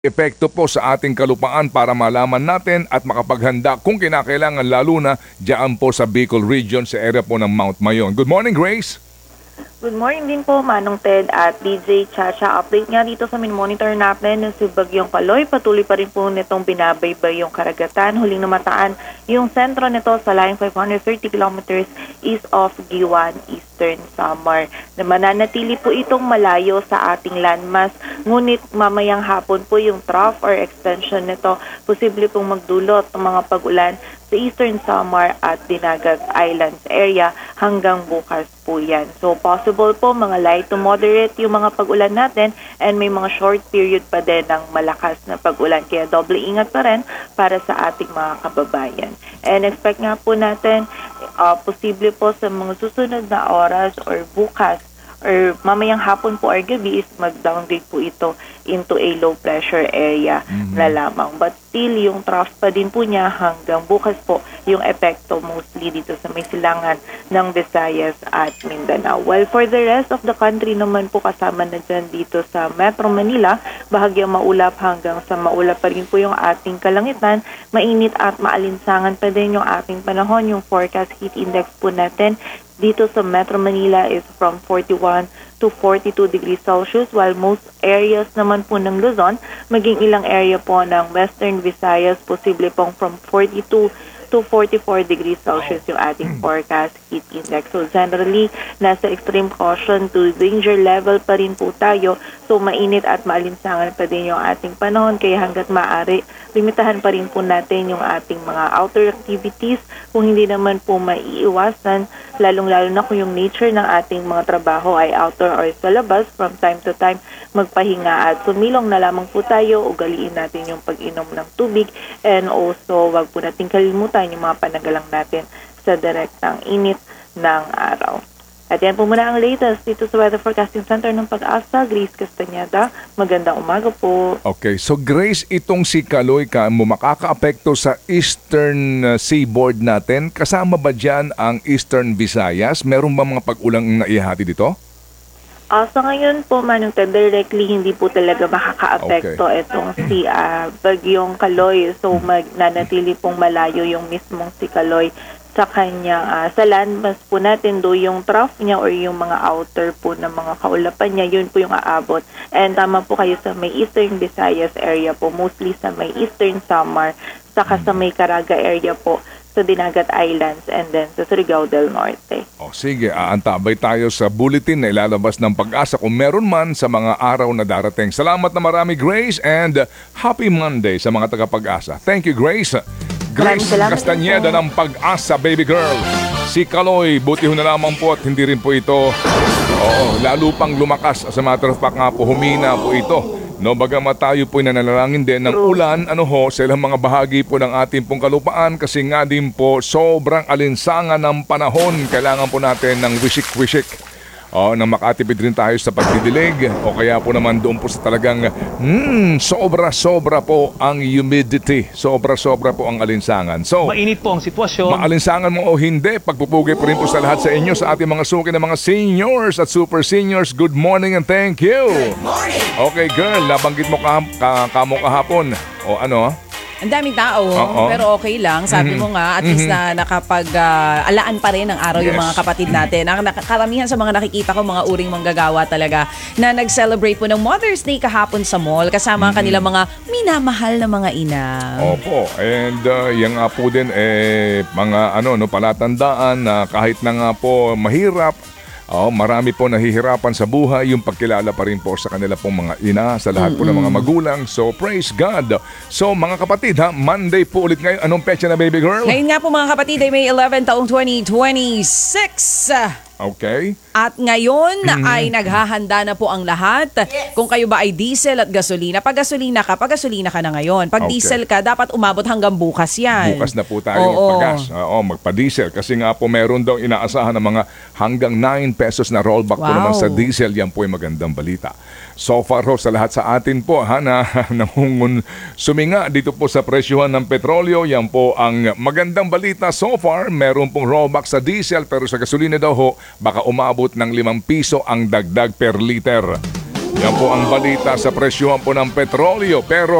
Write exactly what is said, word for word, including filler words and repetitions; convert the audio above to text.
epekto po sa ating kalupaan para malaman natin at makapaghanda kung kinakailangan, lalo na diyan po sa Bicol Region sa area po ng Mount Mayon. Good morning, Grace. Good morning din po, Manong Ted at D J Chacha. Update nga dito sa min-monitor natin ng si Bagyong Kaloy. Patuloy pa rin po nitong binabaybay yung karagatan. Huling namataan yung sentro nito sa line five hundred thirty kilometers east of Giwan, Eastern Samar. Na mananatili po itong malayo sa ating landmass. Ngunit mamayang hapon po yung trough or extension nito posible pong magdulot ng mga pag-ulan sa Eastern Samar at Dinagat Islands area hanggang bukas po yan. So possible po mga light to moderate yung mga pag-ulan natin and may mga short period pa din ng malakas na pag-ulan. Kaya doble ingat pa rin para sa ating mga kababayan. And expect nga po natin uh, posible po sa mga susunod na oras or bukas or mamayang hapon po or gabi is mag-downgrade po ito into a low pressure area mm-hmm. na lamang. But still, yung trough pa din po niya hanggang bukas po yung epekto mostly dito sa may silangan ng Visayas at Mindanao. While for the rest of the country naman po kasama na dyan dito sa Metro Manila, bahagyang maulap hanggang sa maulap pa rin po yung ating kalangitan, mainit at maalinsangan pa din yung ating panahon. Yung forecast heat index po natin dito sa Metro Manila is from forty-one to forty-two degrees Celsius, while most areas naman po ng Luzon, maging ilang area po ng Western Visayas, posible pong from forty-two to forty-four degrees Celsius yung ating forecast heat index. So generally, nasa extreme caution to danger level pa rin po tayo. So mainit at maalinsangan pa din yung ating panahon, kaya hanggat maaari, limitahan pa rin po natin yung ating mga outdoor activities kung hindi naman po maiiwasan, lalong-lalo na kung yung nature ng ating mga trabaho ay outdoor or sa labas. From time to time, magpahinga at sumilong na lamang po tayo, ugaliin natin yung pag-inom ng tubig, and also wag po natin kalimutan yung mga panagalang natin sa direktang init ng araw. At yan po muna ang latest dito sa Weather Forecasting Center ng Pag-asa. Grace Castañeda, magandang umaga po. Okay, so Grace, itong si Kaloy ka mo makaka-apekto sa eastern uh, seaboard natin. Kasama ba dyan ang Eastern Visayas? Meron ba mga pag-ulang naihati dito? Uh, sa ngayon po, Manong Ted, directly hindi po talaga makaka-apekto okay. itong si uh, Bagyong Kaloy. So magnanatili pong malayo yung mismong si Kaloy sa kanyang, uh, sa landmass po natin, do yung trough niya or yung mga outer po ng mga kaulapan niya, yun po yung aabot. And tama po kayo sa may Eastern Visayas area po, mostly sa may Eastern Samar, saka sa may Caraga area po, sa Dinagat Islands, and then sa Surigao del Norte. O sige, aantabay tayo sa bulletin na ilalabas ng Pag-asa kung meron man sa mga araw na darating. Salamat na marami, Grace, and happy Monday sa mga taga-Pag-asa. Thank you, Grace. Grace Castañeda ng Pag-asa, baby girl. Si Kaloy, buti ho na lamang po at hindi rin po ito, oo, lalo pang lumakas. As a matter of fact nga po, humina po ito. No, bagamat tayo po nanalangin din ng ulan, ano ho, sa ilang mga bahagi po ng ating pong kalupaan kasi nga din po sobrang alinsangan ng panahon. Kailangan po natin ng wisik-wisik. O, na makatipid rin tayo sa pagdidilig o kaya po naman doon po sa talagang hmm, sobra-sobra po ang humidity. Sobra-sobra po ang alinsangan. So, mainit po ang sitwasyon. Maalinsangan mo o hindi, pagpupugay po rin po sa lahat sa inyo, sa ating mga suki ng mga seniors at super seniors. Good morning and thank you. Good morning. Okay girl, nabanggit mo ka, ka, kamo kahapon. O ano? Ang daming tao, Uh-oh. pero okay lang. Sabi mm-hmm. mo nga, at least na nakapag-alaan uh, pa rin ng araw yes. yung mga kapatid natin. Ang karamihan sa mga nakikita ko, mga uring manggagawa talaga, na nag-celebrate po ng Mother's Day kahapon sa mall, kasama ang kanilang mga minamahal na mga ina. Opo, and uh, yan nga po din, eh, mga ano, no, palatandaan na kahit na nga po mahirap, oh, marami po nahihirapan sa buhay, yung pagkilala pa rin po sa kanila pong mga ina, sa lahat mm-hmm. po ng mga magulang. So, praise God. So, mga kapatid, ha, Monday po ulit ngayon. Anong petsa na, baby girl? Ngayon nga po, mga kapatid, ay May eleventh taong twenty twenty-six. Okay. At ngayon mm-hmm. ay naghahanda na po ang lahat. Yes. Kung kayo ba ay diesel at gasolina, pag gasolina ka, pag gasolina ka na ngayon. Pag okay. diesel ka, dapat umabot hanggang bukas yan. Bukas na po tayo Oo. magpagas. Oo, magpa-diesel. Kasi nga po meron daw inaasahan ng mga hanggang nine pesos na rollback wow. po naman sa diesel. Yan po ay magandang balita. So far ho, sa lahat sa atin po, ha, na nangungun suminga dito po sa presyuhan ng petrolyo, yan po ang magandang balita so far. Meron pong rollback sa diesel, pero sa gasolina daw ho, baka umabot ng limang piso ang dagdag per liter. Yan po ang balita sa presyohan po ng petrolyo. Pero